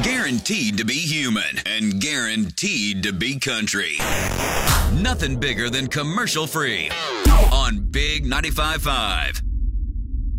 Guaranteed to be human and guaranteed to be country. Nothing bigger than commercial free on Big 95.5.